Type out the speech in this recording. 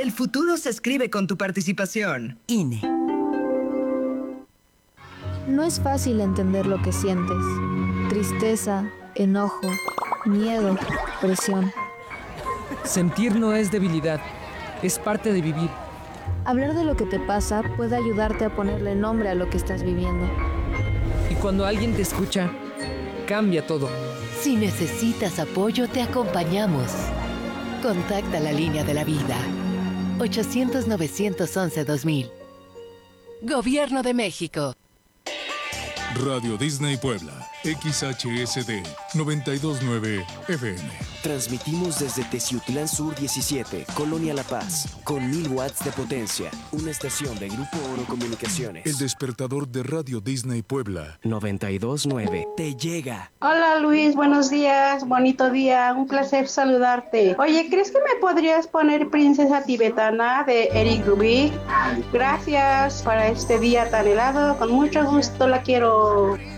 El futuro se escribe con tu participación. INE. No es fácil entender lo que sientes. Tristeza, enojo, miedo, presión. Sentir no es debilidad, es parte de vivir. Hablar de lo que te pasa puede ayudarte a ponerle nombre a lo que estás viviendo. Y cuando alguien te escucha, cambia todo. Si necesitas apoyo, te acompañamos. Contacta la línea de la vida. 800-911-2000. Gobierno de México. Radio Disney Puebla, XHSD 929 FM. Transmitimos desde Teciutlán Sur 17, Colonia La Paz, con 1000 watts de potencia. Una estación de Grupo Oro Comunicaciones. El despertador de Radio Disney Puebla 929 te llega. Hola Luis, buenos días, bonito día, un placer saludarte. Oye, ¿crees que me podrías poner Princesa Tibetana de Eric Rubin? Gracias para este día tan helado, con mucho gusto la quiero.